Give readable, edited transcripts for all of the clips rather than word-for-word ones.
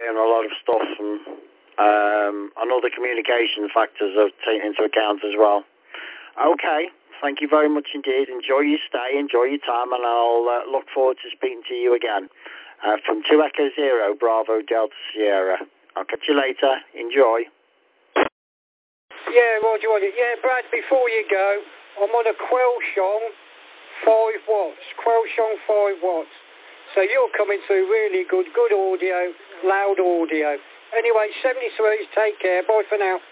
and a lot of stuff, and other communication factors are taken into account as well. Okay, thank you very much indeed. Enjoy your stay, enjoy your time, and I'll look forward to speaking to you again. From 2 Echo Zero, Bravo Delta Sierra. I'll catch you later. Enjoy. Yeah, Roger. Yeah, Brad, before you go, I'm on a Quelchon 5 watts. Quelchon 5 watts. So you're coming through really good audio, loud audio. Anyway, 73s, take care. Bye for now.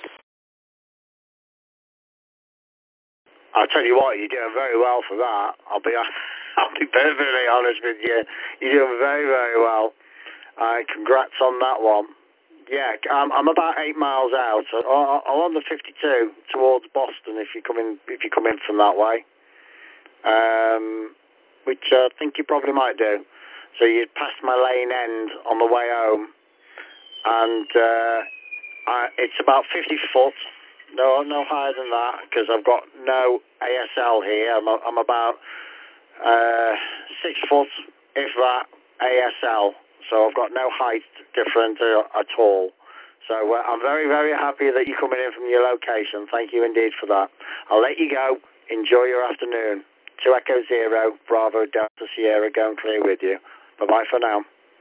I'll tell you what, you're doing very well for that. I'll be perfectly honest with you. You're doing very, very well. Congrats on that one. Yeah, I'm about 8 miles out. I'm on the 52 towards Boston. If you come in from that way, which I think you probably might do. So you'd pass my lane end on the way home, and it's about 50 foot. No higher than that, because I've got no ASL here. I'm about 6 foot, if that, ASL. So I've got no height difference at all. So I'm very, very happy that you're coming in from your location. Thank you indeed for that. I'll let you go. Enjoy your afternoon. 2 Echo Zero, Bravo Delta Sierra, going clear with you. Bye-bye for now.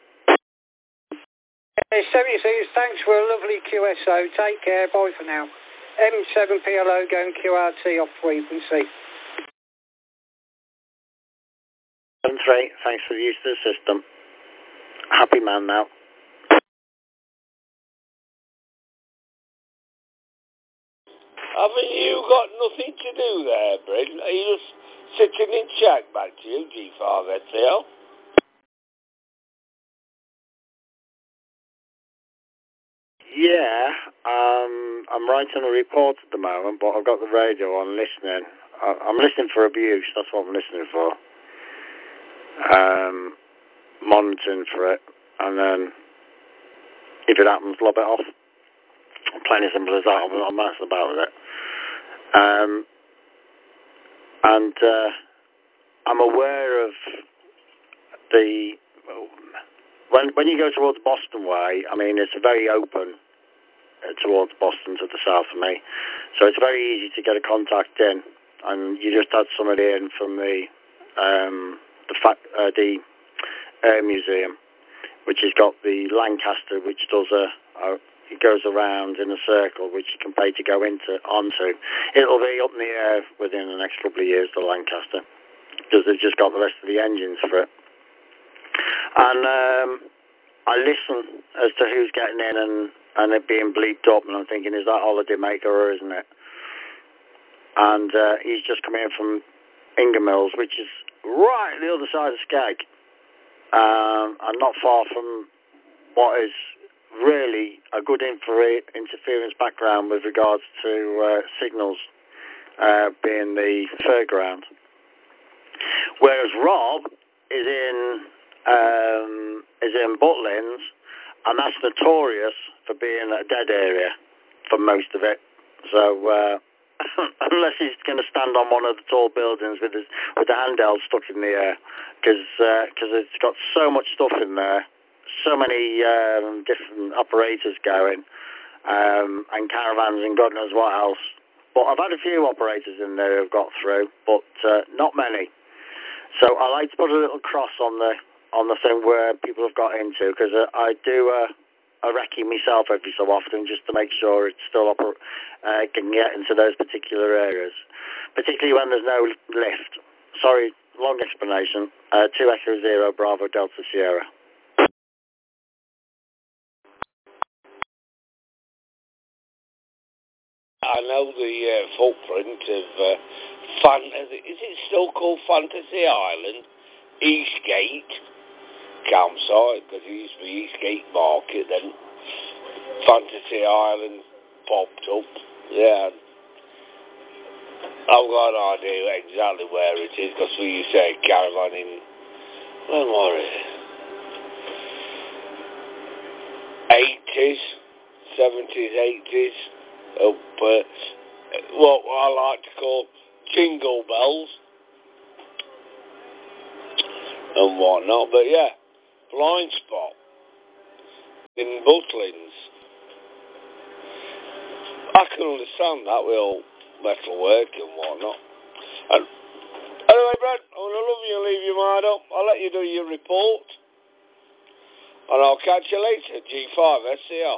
76, thanks for a lovely QSO. Take care. Bye for now. M7PLO going QRT off frequency. 73, thanks for the use of the system. Happy man now. Haven't you got nothing to do there, Bryn? Are you just sitting in check back to you, G5SL? Yeah, I'm writing a report at the moment, but I've got the radio on listening. I'm listening for abuse, that's what I'm listening for. Monitoring for it, and then if it happens, lob it off. Plain as simple as that. I'm nice about it. And I'm aware of the... When you go towards Boston way, I mean, it's very open towards Boston to the south of me. So it's very easy to get a contact in. And you just had somebody in from the Air Museum, which has got the Lancaster, which does it goes around in a circle, which you can pay to go onto. It'll be up in the air within the next couple of years, the Lancaster, because they've just got the rest of the engines for it. And I listen as to who's getting in and it being bleeped up, and I'm thinking, is that Holidaymaker or isn't it? And he's just come in from Ingermills, which is right the other side of Skeg, and not far from what is really a good interference background with regards to signals, being the fairground. Whereas Rob is in Butlins, and that's notorious for being a dead area for most of it. So unless he's going to stand on one of the tall buildings with the handheld stuck in the air, because it's got so much stuff in there, so many different operators going, and caravans and God knows what else. But I've had a few operators in there who've got through, but not many. So I like to put a little cross on the thing where people have got into, because I do a recce myself every so often just to make sure it's still can get into those particular areas, particularly when there's no lift. Sorry, long explanation. 2 Echo Zero, Bravo Delta Sierra. I know the footprint of is it still called Fantasy Island? Eastgate campsite, because it used to be Eastgate Market, then Fantasy Island popped up. Yeah, I've got an idea exactly where it is, because we used to say caravan in, when was it? 80s, 70s, 80s, up what I like to call jingle bells and whatnot, but yeah, blind spot. in Butlins. I can understand that with all metal work and whatnot. And anyway, Brad, I'm going to love you and leave you mad up. I'll let you do your report. And I'll catch you later, G5 SCR.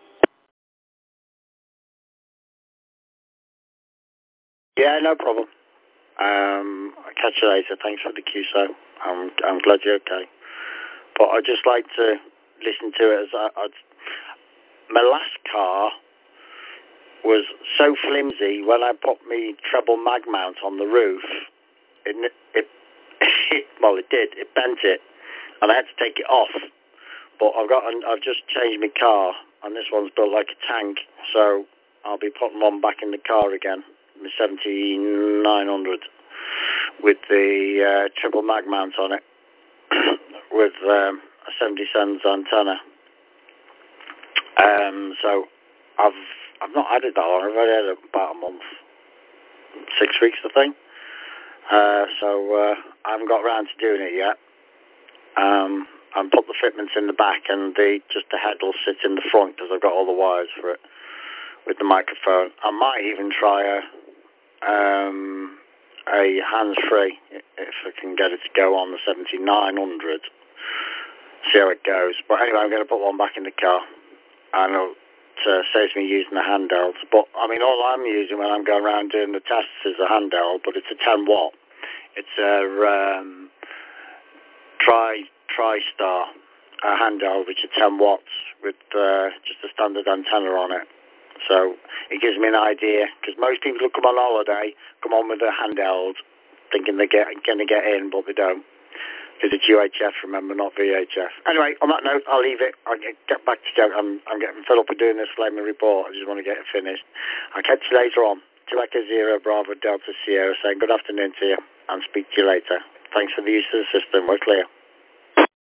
Yeah, no problem. I'll catch you later. Thanks for the QSO. I'm glad you're okay. But I'd just like to listen to it as my last car was so flimsy when I put my treble mag mount on the roof, it bent it, and I had to take it off. But I've just changed my car, and this one's built like a tank, so I'll be putting one back in the car again, my 7900, with the triple mag mount on it, with a 70 cents antenna. So I've not had it that long. I've only had it about a month, 6 weeks, I think. So I haven't got around to doing it yet. And put the fitments in the back, and just the head will sit in the front because I've got all the wires for it with the microphone. I might even try a hands-free if I can get it to go on the 7900. See how it goes. But anyway, I'm going to put one back in the car, and it saves me using the handheld. But I mean, all I'm using when I'm going around doing the tests is a handheld, but it's a 10 watt. It's a TriStar handheld, which is 10 watts with just a standard antenna on it. So it gives me an idea, because most people who come on holiday come on with a handheld, thinking they're going to get in, but they don't. Because it's UHF, remember, not VHF. Anyway, on that note, I'll leave it. I'll get back to Joe. I'm getting fed up with doing this flaming report. I just want to get it finished. I'll catch you later on. 2 Echo Zero Bravo Delta Sierra saying good afternoon to you, and speak to you later. Thanks for the use of the system. We're clear.